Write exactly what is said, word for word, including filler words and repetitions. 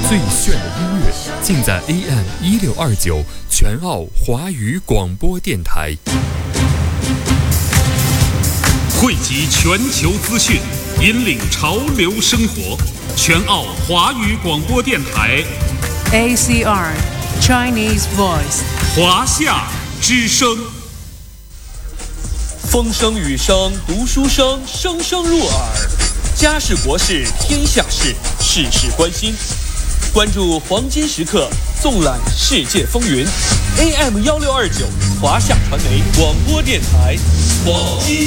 最炫的音乐尽在 A M 一六二九全澳华语广播电台， 汇集全球资讯，引领潮流生活。全澳华语广播电台 A C R Chinese Voice 华夏之声。 风声雨声读书声，声声入耳。家事国事天下事，事事关心。关注黄金时刻，纵览世界风云。A M 一六二九华夏传媒广播电台，黄金